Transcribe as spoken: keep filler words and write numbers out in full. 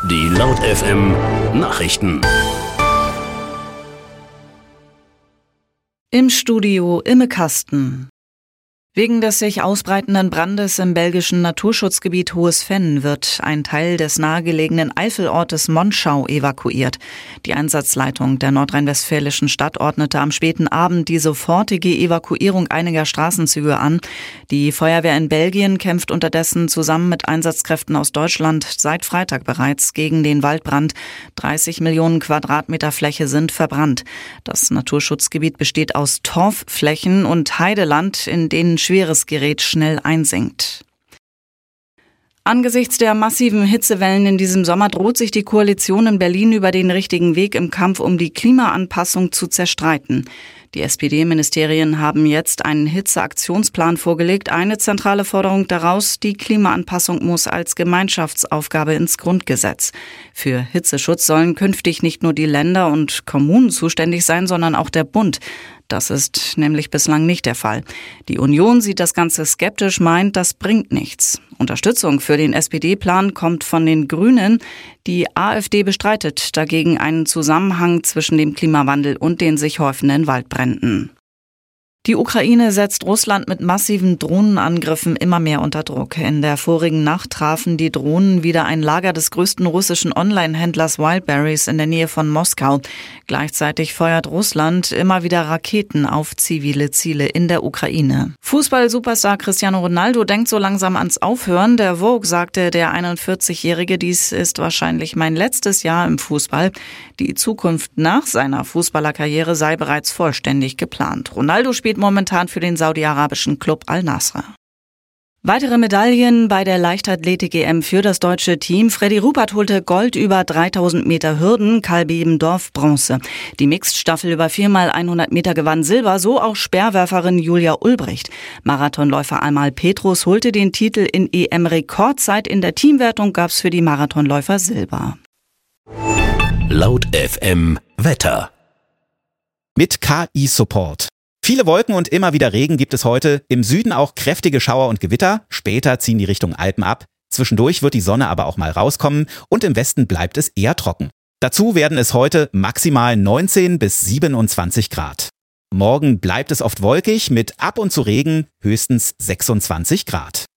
Die Laut F M Nachrichten. Im Studio Imme Kasten. Wegen des sich ausbreitenden Brandes im belgischen Naturschutzgebiet Hohes Venn wird ein Teil des nahegelegenen Eifelortes Monschau evakuiert. Die Einsatzleitung der nordrhein-westfälischen Stadt ordnete am späten Abend die sofortige Evakuierung einiger Straßenzüge an. Die Feuerwehr in Belgien kämpft unterdessen zusammen mit Einsatzkräften aus Deutschland seit Freitag bereits gegen den Waldbrand. dreißig Millionen Quadratmeter Fläche sind verbrannt. Das Naturschutzgebiet besteht aus Torfflächen und Heideland, in denen schweres Gerät schnell einsinkt. Angesichts der massiven Hitzewellen in diesem Sommer droht sich die Koalition in Berlin über den richtigen Weg im Kampf um die Klimaanpassung zu zerstreiten. Die S P D-Ministerien haben jetzt einen Hitzeaktionsplan vorgelegt. Eine zentrale Forderung daraus: die Klimaanpassung muss als Gemeinschaftsaufgabe ins Grundgesetz. Für Hitzeschutz sollen künftig nicht nur die Länder und Kommunen zuständig sein, sondern auch der Bund. Das ist nämlich bislang nicht der Fall. Die Union sieht das Ganze skeptisch, meint, das bringt nichts. Unterstützung für den S P D-Plan kommt von den Grünen. Die AfD bestreitet dagegen einen Zusammenhang zwischen dem Klimawandel und den sich häufenden Waldbränden. Die Ukraine setzt Russland mit massiven Drohnenangriffen immer mehr unter Druck. In der vorigen Nacht trafen die Drohnen wieder ein Lager des größten russischen Online-Händlers Wildberries in der Nähe von Moskau. Gleichzeitig feuert Russland immer wieder Raketen auf zivile Ziele in der Ukraine. Fußball-Superstar Cristiano Ronaldo denkt so langsam ans Aufhören. Der Vogue sagte der einundvierzigjährige, dies ist wahrscheinlich mein letztes Jahr im Fußball. Die Zukunft nach seiner Fußballerkarriere sei bereits vollständig geplant. Ronaldo spielt momentan für den saudi-arabischen Club Al-Nasr. Weitere Medaillen bei der Leichtathletik-E M für das deutsche Team. Freddy Rupert holte Gold über dreitausend Meter Hürden, Karl Bebendorf Bronze. Die Mixed-Staffel über vier mal hundert Meter gewann Silber, so auch Speerwerferin Julia Ulbricht. Marathonläufer Amal Petrus holte den Titel in E M-Rekordzeit. In der Teamwertung gab's für die Marathonläufer Silber. Laut F M Wetter. Mit K I-Support. Viele Wolken und immer wieder Regen gibt es heute. Im Süden auch kräftige Schauer und Gewitter. Später ziehen die Richtung Alpen ab. Zwischendurch wird die Sonne aber auch mal rauskommen und im Westen bleibt es eher trocken. Dazu werden es heute maximal neunzehn bis siebenundzwanzig Grad. Morgen bleibt es oft wolkig mit ab und zu Regen, höchstens sechsundzwanzig Grad.